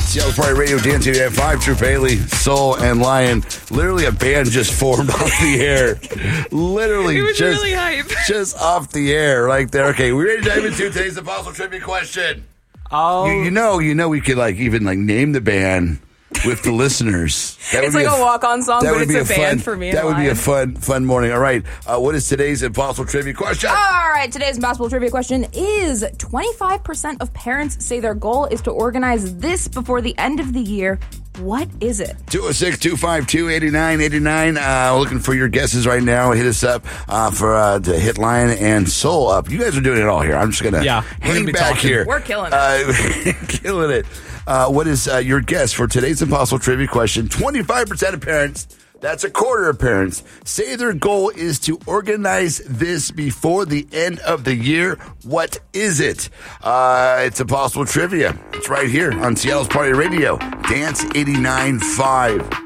Seattle Party Radio, Dance 5, True Bailey, Soul, and Lion. Literally a band just formed off the air. Literally It was just, really hype. just off the air right there. Okay, we ready to dive into today's Impossible Trivia question? Oh, You know, we could even name the band with the listeners. That It's would like be a walk-on song, that but would it's be a band fun, for me and That would be a Lion. fun morning. All right, what is today's Impossible Trivia question? All right, today's Impossible Trivia question is 25% of parents say their goal is to organize this before the end of the year. What is it? 206-252-8989. We're looking for your guesses right now. Hit us up to hit Lion and Soul up. You guys are doing it all here. I'm just going to we're hang gonna be back talking. here. We're killing it. Killing it. What is your guess for today's Impossible Trivia question? 25% of parents, that's a quarter of parents, say their goal is to organize this before the end of the year. What is it? It's Impossible Trivia. It's right here on Seattle's Party Radio, Dance 89.5.